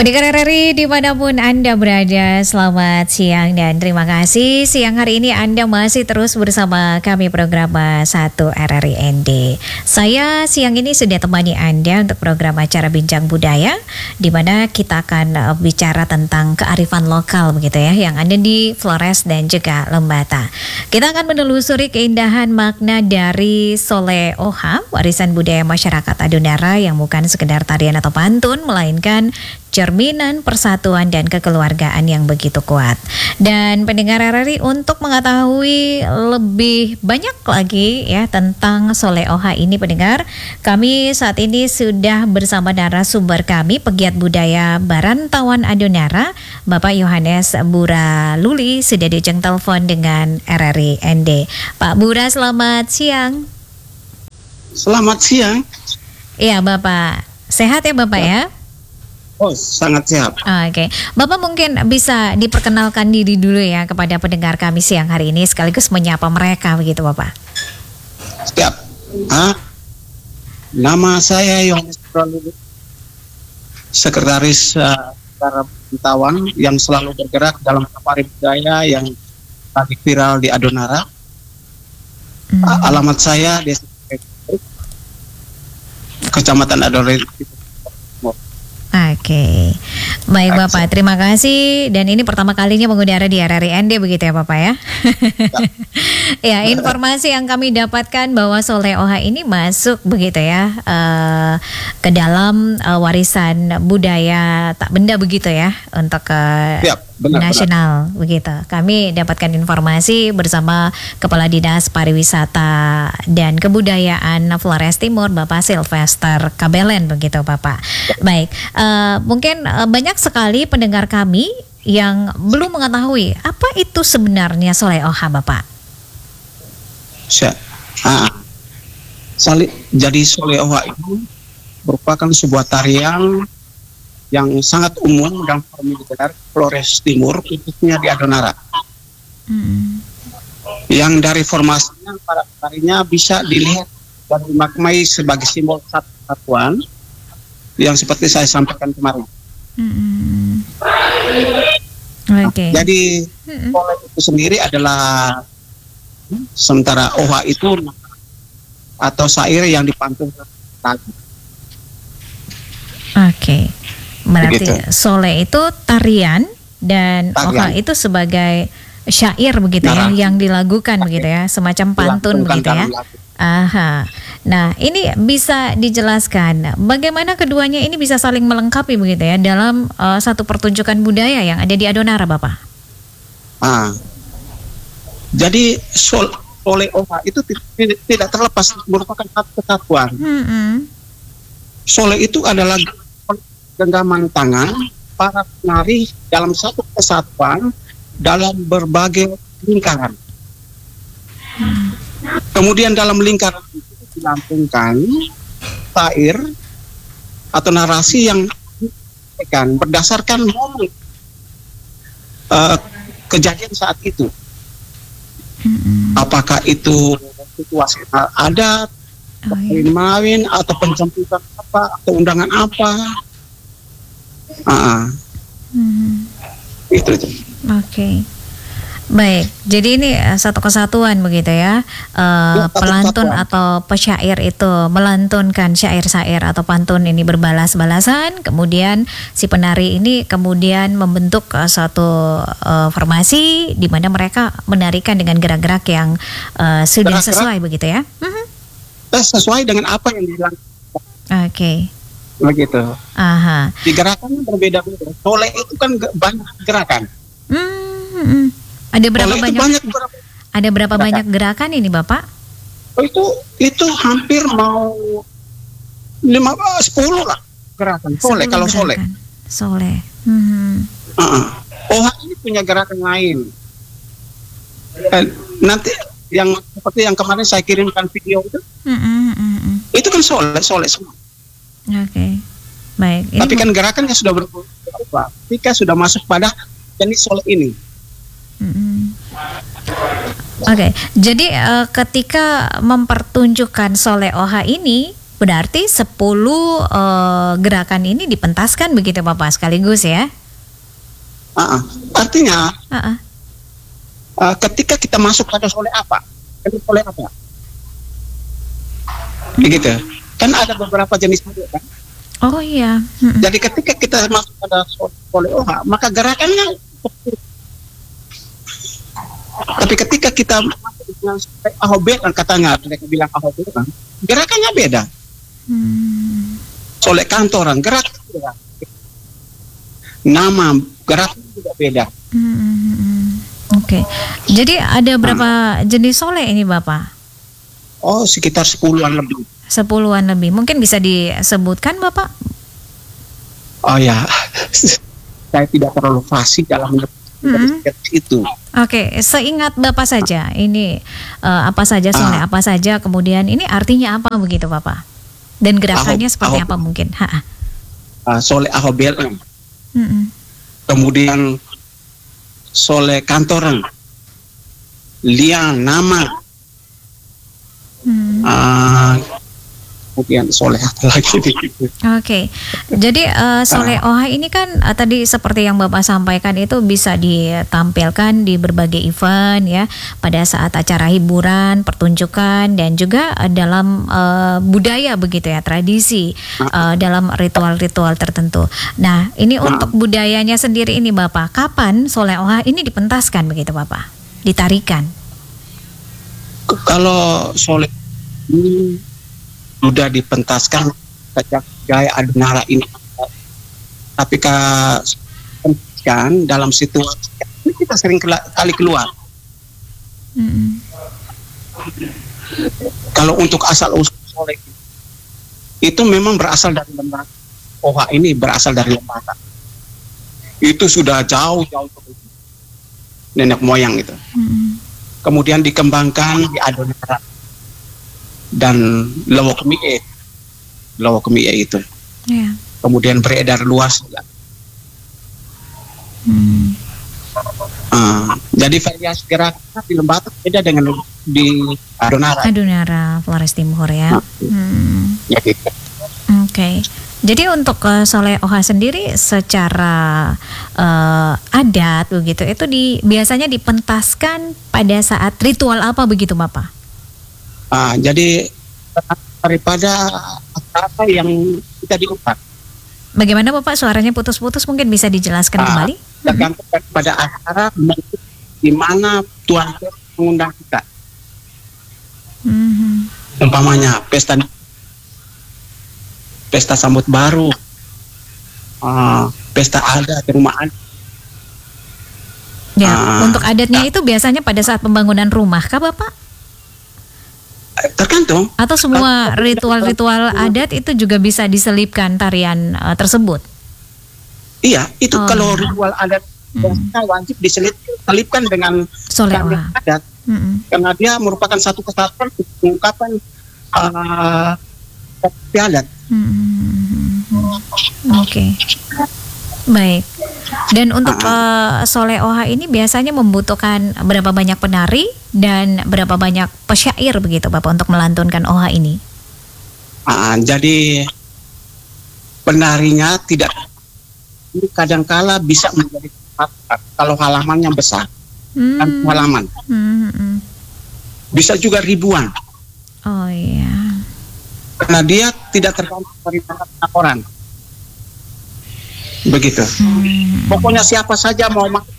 Pendengar RRI dimanapun Anda berada, selamat siang dan terima kasih. Siang hari ini Anda masih terus bersama kami program 1 RRI ND. Saya siang ini sudah temani Anda untuk program acara Bincang Budaya, di mana kita akan bicara tentang kearifan lokal begitu ya, yang ada di Flores dan juga Lembata. Kita akan menelusuri keindahan makna dari Sole Oha, warisan budaya masyarakat Adonara yang bukan sekedar tarian atau pantun, melainkan cerminan persatuan dan kekeluargaan yang begitu kuat. Dan pendengar RRI, untuk mengetahui lebih banyak lagi ya tentang Sole Oha ini, pendengar, kami saat ini sudah bersama narasumber kami, pegiat budaya Barantawan Adonara, Bapak Yohanes Bura Luli, sudah diajak telepon dengan RRI ND. Pak Bura, selamat siang. Selamat siang. Iya Bapak, sehat ya Bapak ya? Oh, sangat siap. Oke. Bapak mungkin bisa diperkenalkan diri dulu ya kepada pendengar kami siang hari ini, sekaligus menyapa mereka begitu Bapak. Siap. Nama saya Yohanes Pralulu, Sekretaris Barantawan yang selalu bergerak dalam safari budaya yang lagi viral di Adonara. Alamat saya Desa Kecamatan Adonara. Oke, baik Bapak, terima kasih. Dan ini pertama kalinya mengudara di RRI ND begitu ya Bapak ya? Ya, informasi yang kami dapatkan bahwa Sole Oha ini masuk begitu ya ke dalam warisan budaya tak benda begitu ya untuk nasional begitu. Kami dapatkan informasi bersama Kepala Dinas Pariwisata dan Kebudayaan Flores Timur, Bapak Sylvester Kabelen begitu Bapak. Baik, mungkin banyak sekali pendengar kami yang belum mengetahui apa itu sebenarnya Sole Oha Bapak. Jadi Sole Oha itu merupakan sebuah tarian yang sangat umum dan familiar Flores Timur, khususnya di Adonara. Yang dari formasinya, para tarinya bisa dilihat dan dimaknai sebagai simbol kesatuan yang seperti saya sampaikan kemarin. Jadi Sole itu sendiri adalah sementara Oha itu atau syair yang dipantunkan lagu. Berarti begitu. Sole itu tarian dan Oha itu sebagai syair begitu ya, yang dilagukan begitu ya, semacam pantun begitu ya. Nah, ini bisa dijelaskan bagaimana keduanya ini bisa saling melengkapi begitu ya dalam satu pertunjukan budaya yang ada di Adonara, Bapak. Jadi Sole Oha itu tidak terlepas merupakan satu kesatuan. Sole itu adalah genggaman tangan para penari dalam satu kesatuan dalam berbagai lingkaran. Kemudian dalam lingkaran itu dilampungkan syair atau narasi yang berdasarkan momen kejadian saat itu. Apakah itu situasi adat, mawin atau penjemputan apa atau undangan apa? Itu. Baik, jadi ini satu kesatuan begitu ya. Pelantun atau pesyair itu melantunkan syair-syair atau pantun ini berbalas-balasan. Kemudian si penari ini kemudian membentuk suatu formasi di mana mereka menarikan dengan gerak-gerak yang sudah sesuai begitu ya. Sesuai dengan apa yang dilakukan. Begitu. Di gerakan berbeda-beda. Sole itu kan banyak gerakan. Ada berapa banyak? Ada berapa banyak gerakan ini, Bapak? Itu hampir mau 10 lah gerakan. Sole kalau Sole. Oha ini punya gerakan lain. Nanti yang seperti yang kemarin saya kirimkan video itu kan Sole semua. Baik. Tapi kan gerakannya sudah berubah ketika sudah masuk pada jenis Sole ini. Jadi ketika mempertunjukkan Sole Oha ini Berarti 10 gerakan ini dipentaskan begitu Bapak sekaligus ya? Artinya ketika kita masuk pada soleh apa? Begitu. Kan ada beberapa jenis kan? Oh iya. Jadi ketika kita masuk pada soleh OHA, maka gerakannya. Tapi ketika kita masuk dengan ahobel, katanya mereka bilang ahobel kan, gerakannya beda. Soleh kantoran gerakannya beda. Nama gerakannya juga beda. Oke. Jadi ada berapa jenis soleh ini Bapak? Oh, sekitar 10-an lebih. 10-an lebih. Mungkin bisa disebutkan Bapak? Oh ya, saya tidak terlalu fasih dalam itu. Oke, seingat Bapak saja. Ini apa saja soleh apa saja. Kemudian ini artinya apa begitu Bapak? Dan gerakannya seperti apa mungkin? Soleh ahobel. Kemudian soleh kantoran. Liang nama. Kemudian soleh apa lagi? Oke. Jadi soleh OHA ini kan tadi seperti yang Bapak sampaikan itu bisa ditampilkan di berbagai event ya, pada saat acara hiburan, pertunjukan, dan juga dalam budaya begitu ya, tradisi, dalam ritual-ritual tertentu. Nah, ini untuk budayanya sendiri ini Bapak, kapan soleh OHA ini dipentaskan begitu Bapak? Ditarikan? Kalau soleh ini sudah dipentaskan sejak gaya Adonara ini, tapi kan dalam situasi ini kita sering kali keluar. Kalau untuk asal usul soleh itu memang berasal dari lembaga OHA ini, berasal dari lembaga itu sudah jauh nenek moyang itu. Kemudian dikembangkan di Adonara dan Lawak Kemie itu. Kemudian beredar luas. Jadi variasi gerakan di Lembata beda dengan di Adonara. Adonara Flores Timur ya. Ya gitu. Oke. Jadi untuk soleh OHA sendiri secara adat begitu itu biasanya dipentaskan pada saat ritual apa begitu Bapak? Jadi daripada apa yang kita diucap. Bagaimana Bapak, suaranya putus-putus, mungkin bisa dijelaskan kembali? Tergantung pada acara di mana Tuhan mengundang kita. Umpamanya pesta sambut baru, pesta adat di rumah adat. Ya, untuk adatnya itu biasanya pada saat pembangunan rumah kah Bapak? Tergantung. Atau semua ritual-ritual adat itu juga bisa diselipkan tarian tersebut? Iya, itu kalau ritual adat wajib diselipkan dengan soleh adat, karena dia merupakan satu kesatuan pengungkapan adat. Oke. Baik. Dan untuk soleh OHA ini biasanya membutuhkan berapa banyak penari dan berapa banyak pesyair begitu Bapak untuk melantunkan OHA ini? Jadi penarinya tidak, kadangkala bisa menjadi kalau halamannya besar, halaman bisa juga ribuan. Oh iya. Karena dia tidak tergantung dari orang. Begitu. Pokoknya siapa saja mau masuk,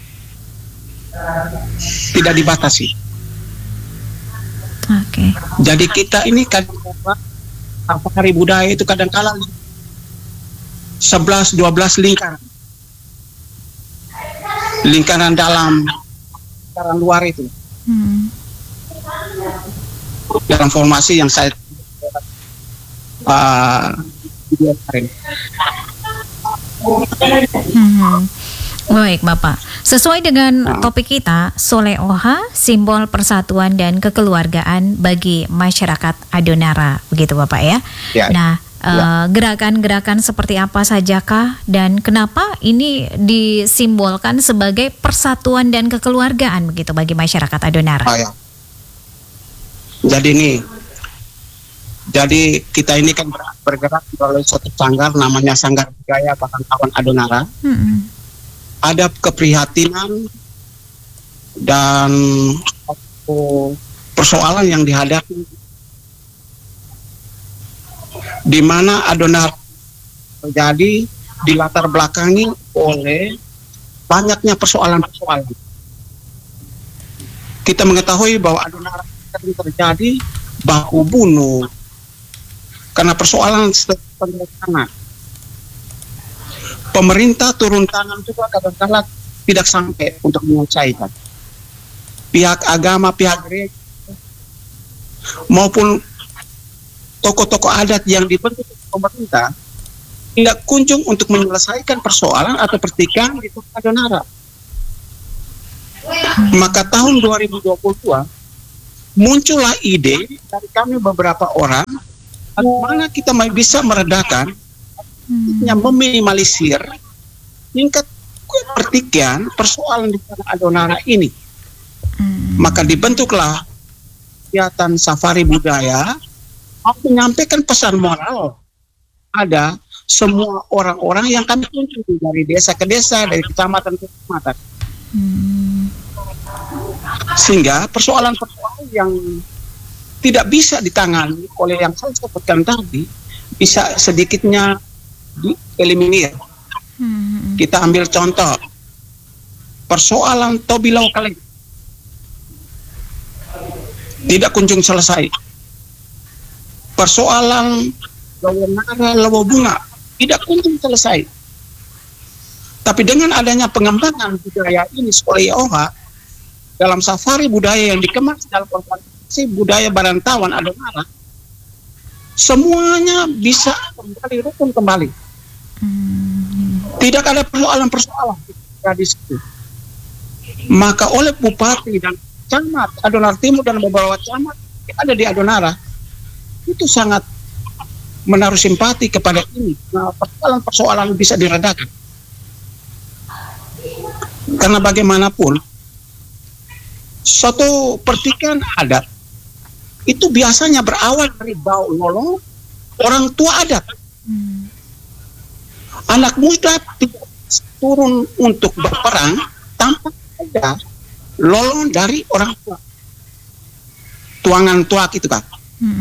tidak dibatasi. Oke. Jadi kita ini kadang-kadang hari budaya itu kadang-kala 11-12 lingkaran dalam, lingkaran luar itu. Dalam formasi yang saya kemarin. Baik Bapak, sesuai dengan topik kita, soleh OHA simbol persatuan dan kekeluargaan bagi masyarakat Adonara, begitu Bapak ya. Nah, gerakan-gerakan seperti apa sajakah dan kenapa ini disimbolkan sebagai persatuan dan kekeluargaan begitu bagi masyarakat Adonara? Jadi ini Jadi kita ini kan bergerak melalui suatu sanggar namanya Sanggar Budaya Barantawan Adonara. Ada keprihatinan dan persoalan yang dihadapi di mana Adonara terjadi di latar belakangi oleh banyaknya persoalan-persoalan. Kita mengetahui bahwa Adonara sering terjadi baku bunuh karena persoalan tanah. Pemerintah turun tangan juga kadang-kadang tidak sampai untuk menyelesaikan. Pihak agama, pihak gereja, maupun tokoh-tokoh adat yang dibentuk pemerintah tidak kunjung untuk menyelesaikan persoalan atau pertikaian di Adonara. Maka tahun 2022 muncullah ide dari kami beberapa orang bagaimana kita bisa meredakan, meminimalisir tingkat pertikaian persoalan di tanah Adonara ini. Maka dibentuklah kegiatan safari budaya menyampaikan pesan moral. Ada semua orang-orang yang kami kunjungi dari desa ke desa, dari kecamatan ke kecamatan. Sehingga persoalan-persoalan yang tidak bisa ditangani oleh yang saya sebutkan tadi bisa sedikitnya dieliminir. Kita ambil contoh persoalan Tobilau Kaleng tidak kunjung selesai. Persoalan Lawonara Lawo Bunga tidak kunjung selesai. Tapi dengan adanya pengembangan budaya ini oleh OHA dalam safari budaya yang dikemas dalam organisasi budaya Barantawan Adonara, semuanya bisa kembali rukun kembali. Tidak ada persoalan-persoalan di situ. Maka oleh Bupati dan Camat Adonara Timur dan beberapa camat yang ada di Adonara itu sangat menaruh simpati kepada ini. Nah, persoalan-persoalan bisa diredakan. Karena bagaimanapun suatu pertikaian adat itu biasanya berawal dari bau nolong orang tua adat. Anak muda tidak turun untuk berperang tanpa ada lolong dari orang tua. Tuangan tua gitu kan.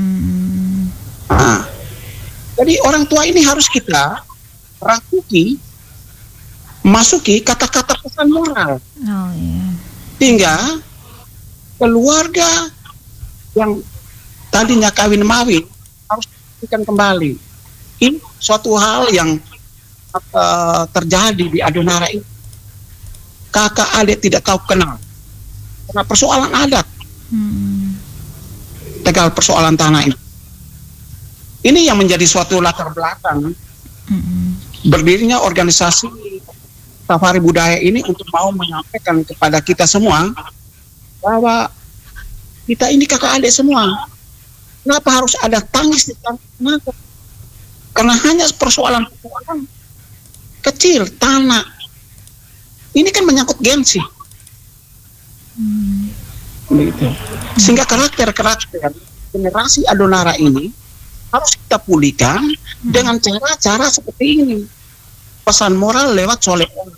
Nah, jadi orang tua ini harus kita rangkuki, masuki kata-kata pesan moral. Sehingga keluarga yang tadinya kawin mawin harus diberikan kembali. Ini suatu hal yang terjadi di Adonara ini. Kakak adik tidak tahu kenal karena persoalan adat. Tegal persoalan tanah ini. Ini yang menjadi suatu latar belakang berdirinya organisasi safari budaya ini untuk mau menyampaikan kepada kita semua bahwa kita ini kakak adik semua. Kenapa harus ada tangis di tanah? Karena hanya persoalan kecil tanah. Ini kan menyangkut gengsi. Begitu. Sehingga karakter generasi Adonara ini harus kita pulihkan dengan cara-cara seperti ini. Pesan moral lewat solehan.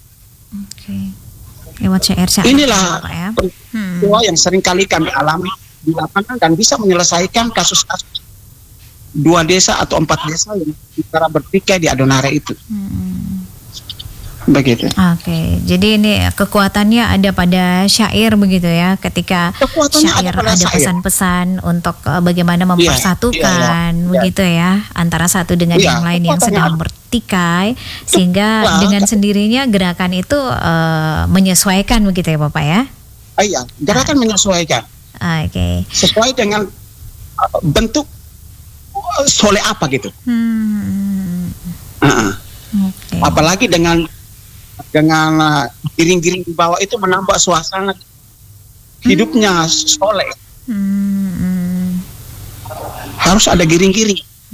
Lewat syair-syair. Inilah peristiwa yang sering kali kami alami di lapangan dan bisa menyelesaikan kasus-kasus 2 desa atau 4 desa yang bicara bertikai di Adonara itu. Begitu. Oke, jadi ini kekuatannya ada pada syair begitu ya. Ketika syair ada pesan-pesan untuk bagaimana mempersatukan begitu ya antara satu dengan yang lain yang sedang bertikai, sehingga dengan sendirinya gerakan itu menyesuaikan begitu ya Bapak ya. Iya, gerakan menyesuaikan. Oke. Sesuai dengan bentuk soleh apa gitu. Apalagi dengan giring-giring di bawah itu menambah suasana hidupnya soleh. Harus ada giring-giring.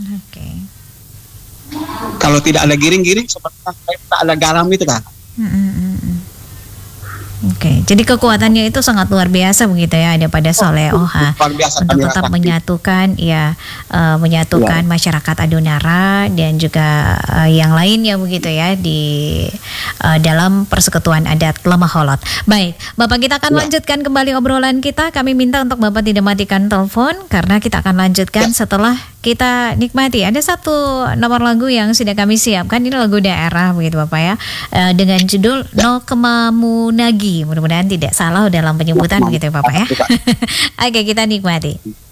Kalau tidak ada giring-giring seperti tak ada garam itu kan. Oke, jadi kekuatannya itu sangat luar biasa begitu ya, ada pada Soleh Oha Luar biasa untuk kami tetap rasakan. menyatukan menyatukan masyarakat Adonara dan juga yang lainnya begitu ya di dalam persekutuan adat Lemah Holot. Baik, Bapak, kita akan lanjutkan kembali obrolan kita. Kami minta untuk Bapak tidak matikan telepon karena kita akan lanjutkan setelah kita nikmati. Ada satu nomor lagu yang sudah kami siapkan, ini lagu daerah begitu Bapak ya, dengan judul No Kemamunagi. Mudah-mudahan tidak salah dalam penyebutan begitu Bapak ya. Oke, kita nikmati.